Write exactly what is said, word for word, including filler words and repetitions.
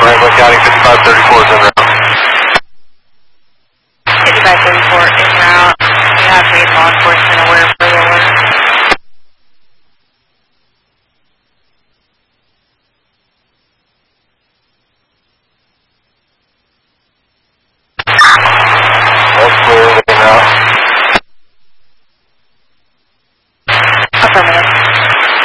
Franklin County, fifty-five thirty-four is en route. fifty-five thirty-four en route. You have made law enforcement aware